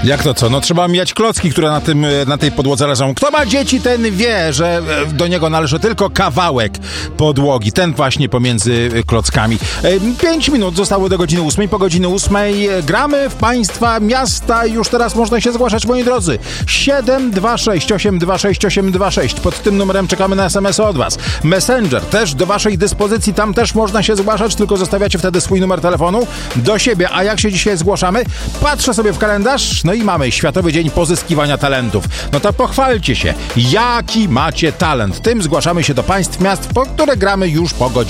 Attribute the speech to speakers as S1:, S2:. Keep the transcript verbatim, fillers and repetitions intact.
S1: Jak to co? No trzeba mijać klocki, które na, tym, na tej podłodze leżą. Kto ma dzieci, ten wie, że do niego należy tylko kawałek podłogi. Ten właśnie pomiędzy klockami. Pięć minut zostało do godziny ósmej. Po godzinie ósmej gramy w państwa miasta. Już teraz można się zgłaszać, moi drodzy. siedem dwa sześć osiem dwa sześć osiem dwa sześć. Pod tym numerem czekamy na es em esy od was. Messenger też do waszej dyspozycji. Tam też można się zgłaszać, tylko zostawiacie wtedy swój numer telefonu do siebie. A jak się dzisiaj zgłaszamy? Patrzę sobie w kalendarz, no i mamy Światowy Dzień Pozyskiwania Talentów. No to pochwalcie się, jaki macie talent. Tym zgłaszamy się do państw miast, po które gramy już po godzinie.